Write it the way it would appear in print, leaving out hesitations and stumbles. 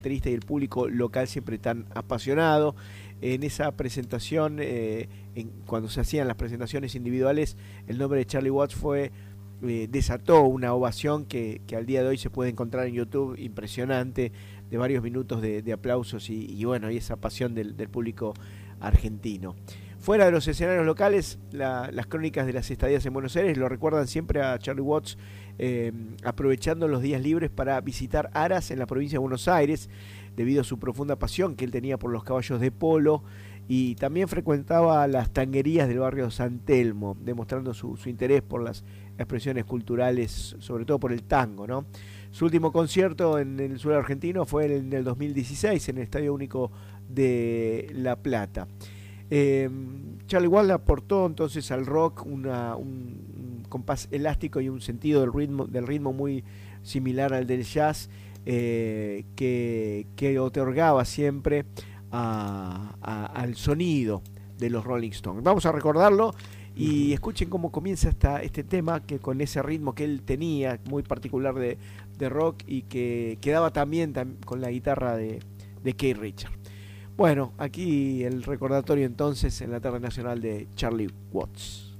baterista y el público local siempre tan apasionado. En esa presentación, cuando se hacían las presentaciones individuales, el nombre de Charlie Watts desató una ovación que al día de hoy se puede encontrar en YouTube, impresionante, de varios minutos de aplausos y bueno, y esa pasión del público argentino. Fuera de los escenarios locales, las crónicas de las estadías en Buenos Aires lo recuerdan siempre a Charlie Watts, aprovechando los días libres para visitar aras en la provincia de Buenos Aires, debido a su profunda pasión que él tenía por los caballos de polo, y también frecuentaba las tanguerías del barrio San Telmo, demostrando su interés por las expresiones culturales, sobre todo por el tango, ¿no? Su último concierto en el suelo argentino fue en el 2016 en el Estadio Único de La Plata. Charlie Watts le aportó entonces al rock un compás elástico y un sentido del ritmo muy similar al del jazz, que otorgaba siempre al sonido de los Rolling Stones. Vamos a recordarlo y escuchen cómo comienza este tema, que con ese ritmo que él tenía muy particular de rock, y que quedaba también con la guitarra de Keith Richards. Bueno, aquí el recordatorio entonces en la tarde nacional de Charlie Watts.